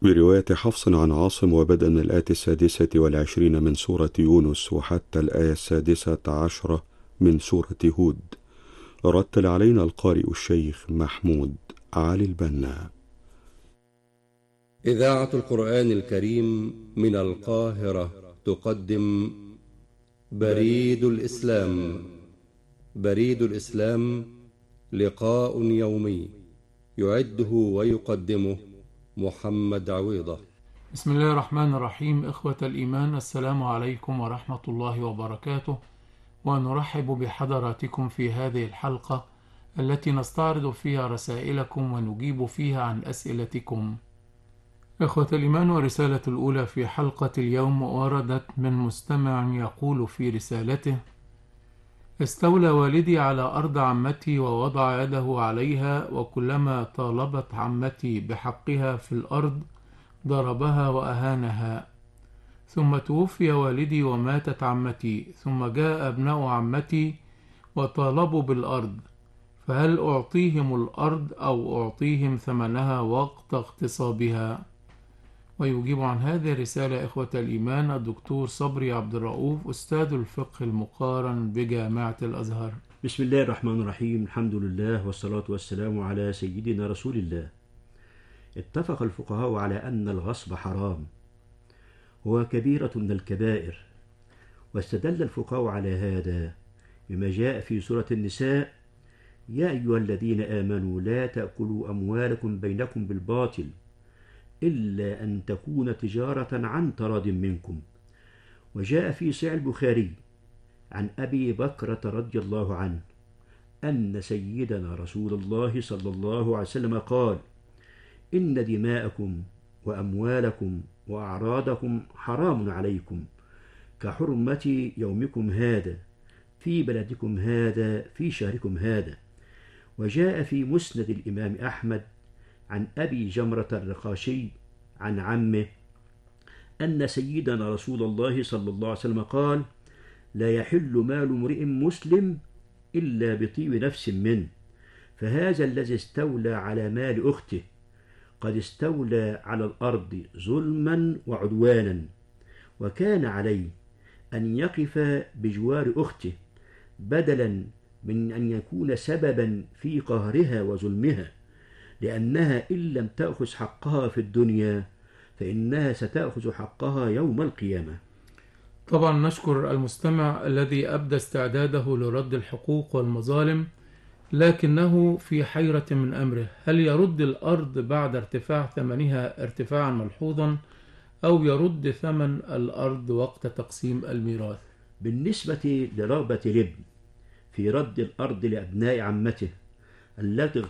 برواية حفص عن عاصم وبدءا من الآية 26 من سورة يونس وحتى الآية 16 من سورة هود. رتل علينا القارئ الشيخ محمود علي البنا. إذاعة القرآن الكريم من القاهرة تقدم بريد الإسلام. بريد الإسلام لقاء يومي يعده ويقدمه محمد عويضة. بسم الله الرحمن الرحيم. إخوة الإيمان، السلام عليكم ورحمة الله وبركاته، ونرحب بحضراتكم في هذه الحلقة التي نستعرض فيها رسائلكم ونجيب فيها عن أسئلتكم. إخوة الإيمان، ورسالة الأولى في حلقة اليوم وردت من مستمع يقول في رسالته: استولى والدي على أرض عمتي ووضع يده عليها، وكلما طالبت عمتي بحقها في الأرض ضربها وأهانها. ثم توفي والدي وماتت عمتي، ثم جاء أبناء عمتي وطالبوا بالأرض، فهل أعطيهم الأرض أو أعطيهم ثمنها وقت اغتصابها؟ ويجيب عن هذه الرسالة إخوة الإيمان الدكتور صبري عبد الرؤوف، أستاذ الفقه المقارن بجامعة الأزهر. بسم الله الرحمن الرحيم. الحمد لله والصلاة والسلام على سيدنا رسول الله. اتفق الفقهاء على أن الغصب حرام، هو كبيرة من الكبائر، واستدل الفقهاء على هذا بما جاء في سورة النساء: يا أيها الذين آمنوا لا تأكلوا أموالكم بينكم بالباطل إلا أن تكون تجارة عن تراض منكم. وجاء في صحيح البخاري عن أبي بكرة رضي الله عنه أن سيدنا رسول الله صلى الله عليه وسلم قال: إن دماءكم وأموالكم وأعراضكم حرام عليكم كحرمة يومكم هذا في بلدكم هذا في شهركم هذا. وجاء في مسند الإمام أحمد عن أبي جمرة الرقاشي عن عمه أن سيدنا رسول الله صلى الله عليه وسلم قال: لا يحل مال امرئ مسلم إلا بطيب نفس منه، فهذا الذي استولى على مال أخته قد استولى على الأرض ظلما وعدوانا، وكان عليه أن يقف بجوار أخته بدلا من أن يكون سببا في قهرها وظلمها، لأنها إن لم تأخذ حقها في الدنيا فإنها ستأخذ حقها يوم القيامة. طبعا نشكر المستمع الذي أبدى استعداده لرد الحقوق والمظالم، لكنه في حيرة من أمره: هل يرد الأرض بعد ارتفاع ثمنها ارتفاعا ملحوظا، أو يرد ثمن الأرض وقت تقسيم الميراث؟ بالنسبة لرغبة الابن في رد الأرض لأبناء عمته التي